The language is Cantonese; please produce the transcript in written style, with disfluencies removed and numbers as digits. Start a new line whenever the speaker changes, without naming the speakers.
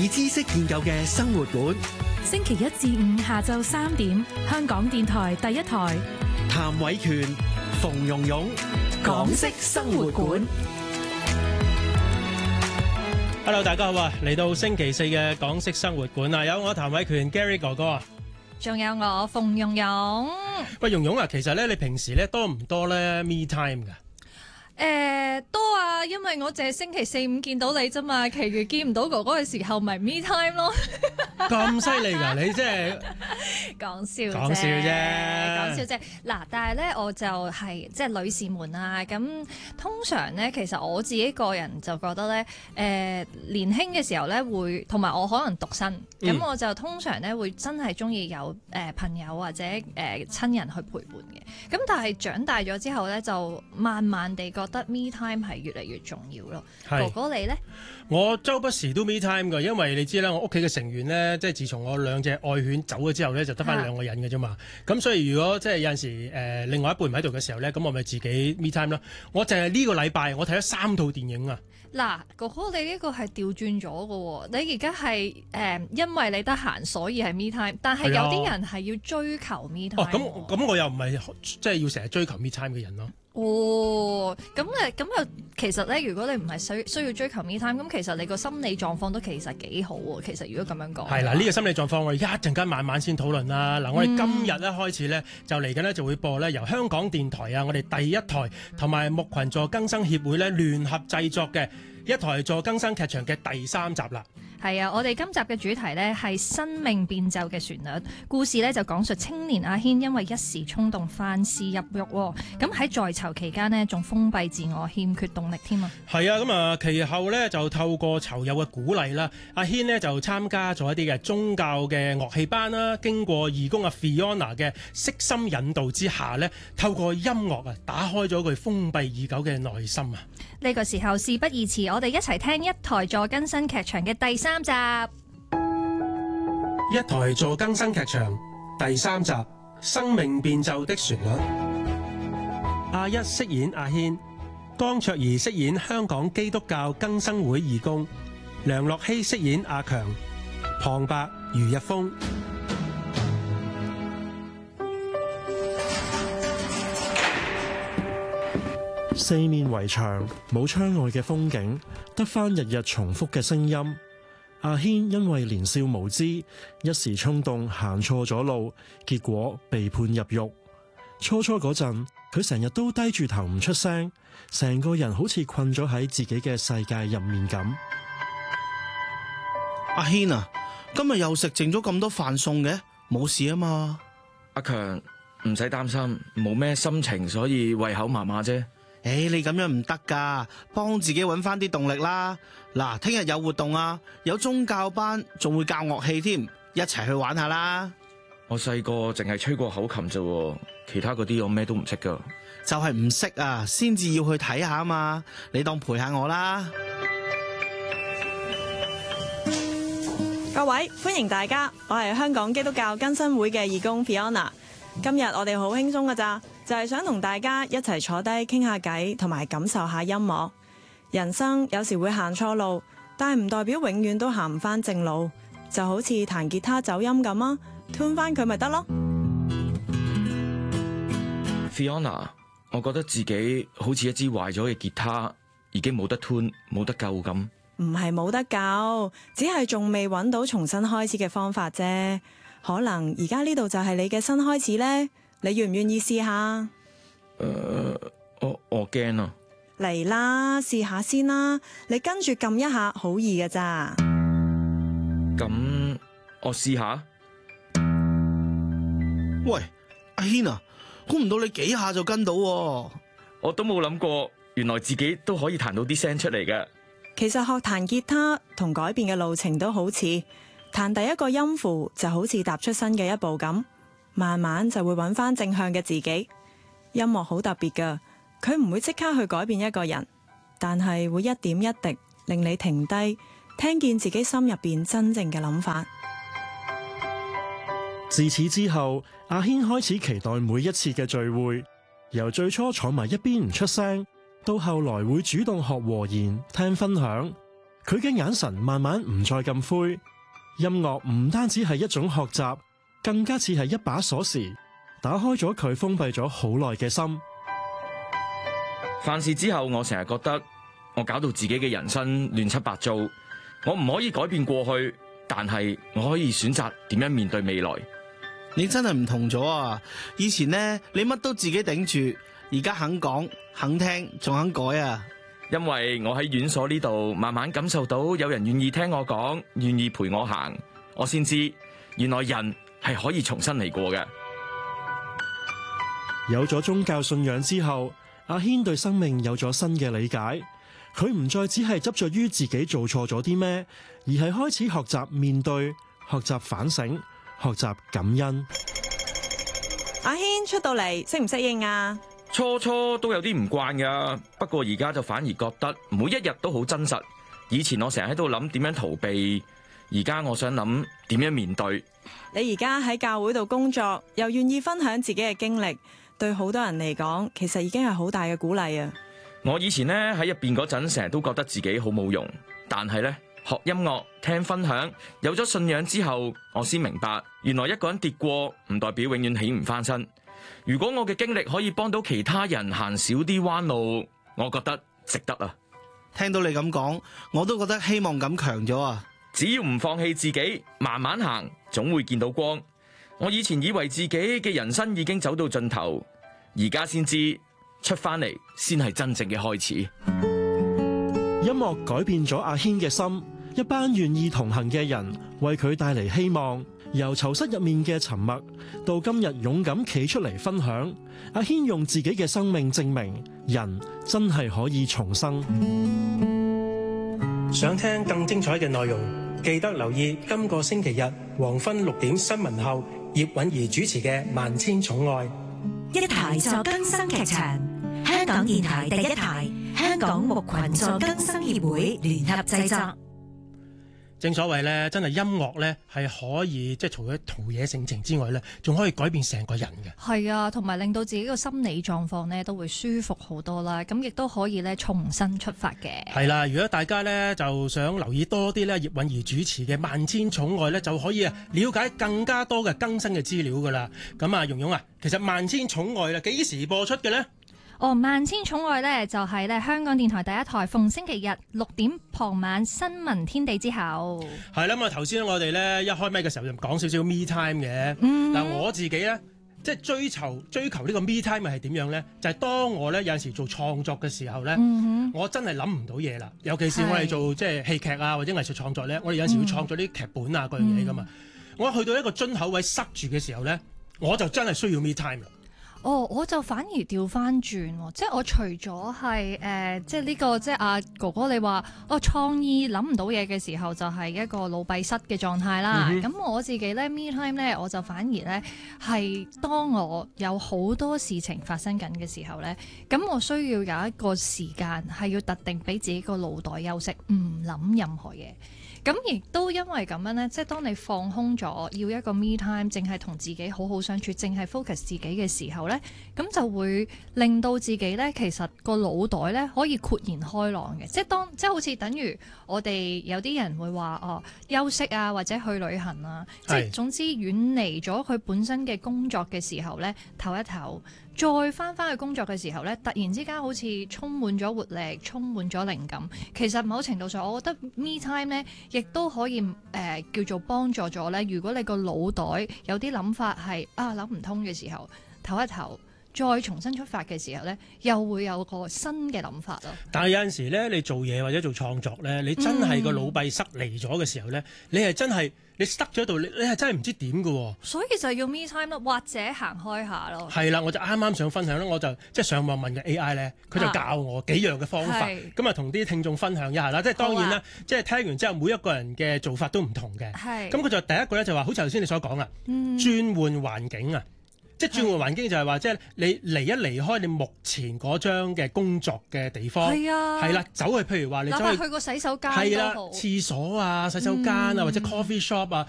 以知識建構嘅生活館。
星期一至五下晝3點，香港電台第一台。
譚偉權、馮蓉蓉，港式生活館。
Hello， 大家好啊！嚟到星期四嘅港式生活館啊，有我譚偉權 Gary 哥哥啊，
仲有我馮蓉蓉。
喂，蓉蓉啊，其實咧你平時咧多唔多咧 me time 噶？
多啊，因為我淨係星期四五見到你啫嘛，其餘見唔到哥哥嘅時候咪 me time 咯。
咁犀利㗎，你即係
講笑啫，
講笑啫，
講笑啫。嗱，但係咧我就係即係女士們啊，咁通常咧其實我自己個人就覺得咧，年輕嘅時候咧會，同埋我可能獨身，咁我就通常咧會真係中意有朋友或者親人去陪伴嘅。咁但係長大咗之後咧，就慢慢地覺得 me time 係越嚟越重要咯。哥哥你咧？
我周不時都 me time 㗎，因為你知啦，我屋企嘅成員咧，即係自從我兩隻愛犬走咗之後咧，就得翻兩個人嘅啫嘛。咁所以如果即係有陣時另外一半唔喺度嘅時候咧，咁我咪自己 me time 咯。我淨係呢個禮拜我睇咗3套電影啊！
嗱，哥哥你呢個係調轉咗嘅喎，你而家係因為你得閒所以係 me time，但係有啲人係要追求 me time。
哦，咁我又唔係即係要成日追求 me time 嘅人咯。
哦，咁又其實咧，如果你唔係需要追求 me time，咁其實你個心理狀況都其實幾好喎。其實如果咁樣講，
係啦，呢個心理狀況我哋一陣間慢慢先討論啦。嗱，我哋今日咧開始咧就嚟緊咧就會播咧由香港電台啊，我哋第一台同埋木群座更生協會咧聯合製作嘅一台座更生劇場嘅第3集啦。
係啊，我哋今集嘅主題呢係生命變奏嘅旋律故事呢，就講述青年阿軒因為一時衝動犯事入獄，咁喺在囚期間呢，仲封閉自我，欠缺動力添啊。
係啊，咁啊其後呢，就透過囚友嘅鼓勵啦，阿軒呢就參加咗一啲嘅宗教嘅樂器班啦，經過義工阿 Fiona 嘅悉心引導之下呢，透過音樂啊打開咗佢封閉已久嘅內心啊。
呢個時候事不宜遲，我哋一齊聽一台座更生劇場嘅第3集。
一台座更生劇場第3集《生命變奏的旋律》。阿一飾演阿軒，江卓儀飾演香港基督教更生會義工，梁樂希飾演阿強，旁白余日峰。
四面圍牆，冇窗外嘅風景，得返日日重複嘅聲音。阿軒因為年少無知，一時衝動行錯咗路，結果被判入獄。初嗰陣，佢成日都低住頭唔出聲，成個人好似困咗喺自己嘅世界入面咁。
阿軒啊，今日又食剩咗咁多飯餸嘅，冇事啊嘛？
阿強，唔使擔心，冇咩心情，所以胃口麻麻啫。
你咁樣唔得噶，幫自己搵翻啲動力啦。嗱，聽日有活動啊，有宗教班，仲會教樂器添，一齊去玩下啦。
我細個淨係吹過口琴啫，其他嗰啲我咩都唔識噶。
就係唔識啊，先至要去睇下啊嘛。你當陪下我啦。
各位，歡迎大家，我係香港基督教更新會嘅義工 Fiona。今日我哋好輕鬆㗎咋，就係想同大家一齊坐低傾下偈，同埋感受下音樂。人生有時會行錯路，但係唔代表永遠都行唔翻正路。就好似彈吉他走音咁啊，tune 翻佢咪得咯。
Fiona， 我覺得自己好似一支壞咗嘅吉他，已經冇得 tune，冇得救咁。
唔係冇得救，只係仲未揾到重新開始嘅方法啫。可能而家呢度就係你嘅新開始呢？你願唔願意試下？
我驚啊！
嚟啦，試下先啦。你跟住撳一下，好易㗎咋。
咁我試下。
喂，阿軒啊，估唔到你幾下就跟到喎。
我都冇諗過，原來自己都可以彈到啲聲出嚟嘅。
其實學彈吉他同改變嘅路程都好似。彈第一個音符就好似踏出新嘅一步咁，慢慢就會揾翻正向嘅自己。音樂好特別㗎，佢唔會即刻去改變一個人，但係會一點一滴令你停低，聽見自己心入邊真正嘅諗法。
自此之後，阿軒開始期待每一次嘅聚會，由最初坐埋一邊唔出聲，到後來會主動學和言、聽分享。 佢嘅眼神慢慢唔再咁灰。音樂唔單止係一種學習，更加似係一把鎖匙，打開咗佢封閉咗好耐嘅心。
犯事之後，我成日覺得我搞到自己嘅人生亂七八糟。我唔可以改變過去，但係我可以選擇點樣面對未來。
你真係唔同咗啊！以前呢，你乜都自己頂住，而家肯講、肯聽，仲肯改啊！
因為我喺院所呢度慢慢感受到有人願意聽我講，願意陪我行，我先知原來人係可以重新嚟過嘅。
有咗宗教信仰之後，阿軒對生命有咗新嘅理解。佢唔再只係執着於自己做錯咗啲咩，而係開始學習面對、學習反省、學習感恩。
阿軒出到嚟適唔適應啊？
初初都有啲唔慣噶，不過而家就反而覺得每一日都好真實。以前我成日喺度諗點樣逃避，而家我想諗點樣面對。
你而家喺教會度工作，又願意分享自己嘅經歷，對好多人嚟講，其實已經係好大嘅鼓勵啊！
我以前呢喺入邊嗰陣，成日都覺得自己好冇用，但係呢，學音樂、聽分享，有咗信仰之後，我先明白，原來一個人跌過，唔代表永遠起唔翻身。如果我嘅經歷可以幫到其他人行少啲彎路，我覺得值得啊！
聽到你咁講，我都覺得希望感強咗啊！
只要唔放棄自己，慢慢行，總會見到光。我以前以為自己嘅人生已經走到盡頭，而家先知出翻嚟先係真正嘅開始。
音樂改變咗阿軒嘅心，一班願意同行嘅人為佢帶嚟希望。由囚室入面嘅沉默，到今日勇敢企出嚟分享，阿軒用自己嘅生命證明，人真係可以重生。
想聽更精彩嘅內容，記得留意今個星期日黃昏6點新聞後，葉韻儀主持嘅《萬千寵愛》。
一台助更生劇場，香港電台第一台，香港牧群助更生協會聯合製作。
正所謂咧，真係音樂咧係可以即係除咗陶冶性情之外咧，仲可以改變成個人嘅。
係啊，同埋令到自己個心理狀況咧都會舒服好多啦。咁亦都可以咧重新出發嘅。
係啦，如果大家咧就想留意多啲咧葉韻儀主持嘅《萬千寵愛》咧，就可以了解更加多嘅更新嘅資料噶啦。咁啊，蓉蓉啊，其實《萬千寵愛》啦幾時播出嘅呢？
萬千寵愛呢，就係咧香港電台第一台，逢星期日6點傍晚新聞天地之後。係啦，咁啊頭先我哋咧一開麥嘅時候就講少少 me time 嘅。嗱，我自己咧即係追求呢個 me time 係點樣咧？就係當我咧有陣時做創作嘅時候咧，我真係諗唔到嘢啦。尤其是我哋做即係戲劇啊或者藝術創作咧，我哋有陣時要創作啲劇本啊嗰樣嘢噶嘛。我去到一個樽口位塞住嘅時候咧，我就真係需要 me time 啦。 我就反而調翻轉喎，即係我除咗係即係呢個即係阿哥哥你話創意諗唔到嘢嘅時候，就係一個腦閉塞嘅狀態啦。咁我自己咧 me time 咧，我就反而咧係當我有好多事情發生緊嘅時候咧，咁我需要有一個時間係要特定俾自己個腦袋休息，唔諗任何嘢。咁亦都因為咁樣呢，即係當你放空咗，要一個 me time，淨係同自己好好相處，淨係 focus 自己嘅時候呢，咁就會令到自己呢，其實個腦袋呢可以豁然開朗嘅。即係好似等於我哋有啲人會話休息啊，或者去旅行啊，即係總之遠離咗佢本身嘅工作嘅時候呢，唞一唞。再翻去工作嘅時候呢，突然之間好似充滿咗活力，充滿咗靈感。其實某程度上，我覺得 me time 呢亦都可以叫做幫助咗呢。如果你個腦袋有啲諗法係諗唔通嘅時候，唞一唞，再重新出發嘅時候呢，又會有個新嘅諗法咯。但係有陣時呢，你做嘢或者做創作呢，你真係個腦閉塞嚟咗嘅時候呢，你係真係。你塞咗喺度，你係真係唔知點㗎喎。所以就要 me time 咯，或者行開下咯。係啦，我就啱啱想分享咧，我就即係上網問嘅 AI 咧，佢就教我幾樣嘅方法，咁啊同啲聽眾分享一下啦。即係當然啦，即係聽完之後，每一個人嘅做法都唔同嘅。係。咁佢就第一個咧就話，好似頭先你所講啊，轉換環境啊。即係轉換環境就係話，即係你離開你目前嗰張嘅工作嘅地方，係啦，走去譬如話你走去個洗手間，係啦，廁所啊、洗手間啊，或者 coffee shop 啊，